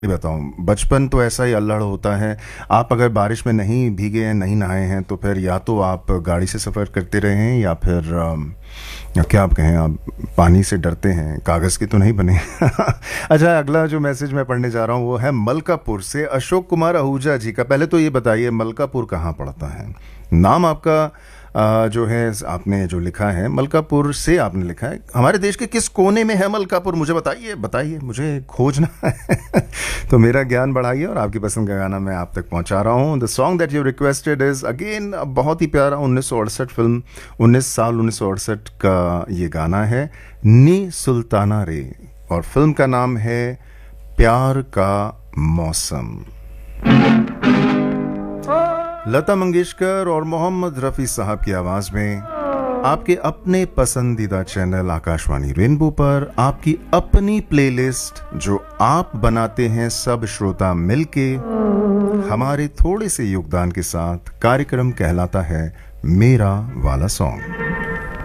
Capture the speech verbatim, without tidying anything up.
बताऊं, बचपन तो ऐसा ही अल्हड़ होता है। आप अगर बारिश में नहीं भीगे हैं, नहीं नहाए हैं, तो फिर या तो आप गाड़ी से सफ़र करते रहे हैं या फिर अम, या क्या आप कहें, आप पानी से डरते हैं, कागज़ के तो नहीं बने। अच्छा, अगला जो मैसेज मैं पढ़ने जा रहा हूँ वो है मलकापुर से अशोक कुमार आहूजा जी का। पहले तो ये बताइए, मलकापुर कहाँ पड़ता है? नाम आपका अ, जो है, आपने जो लिखा है मलकापुर से आपने लिखा है, हमारे देश के किस कोने में है मलकापुर? मुझे बताइए, बताइए, मुझे खोजना है। तो मेरा ज्ञान बढ़ाइए और आपकी पसंद का गाना मैं आप तक पहुंचा रहा हूं। The song that you requested is again बहुत ही प्यारा उन्नीस सौ अड़सठ फिल्म, उन्नीस साल उन्नीस सौ अड़सठ का ये गाना है, नी सुल्ताना रे, और फिल्म का नाम है प्यार का मौसम। लता मंगेशकर और मोहम्मद रफ़ी साहब की आवाज में आपके अपने पसंदीदा चैनल आकाशवाणी रेनबो पर आपकी अपनी प्लेलिस्ट जो आप बनाते हैं सब श्रोता मिलके, हमारे थोड़े से योगदान के साथ कार्यक्रम कहलाता है मेरा वाला सॉन्ग।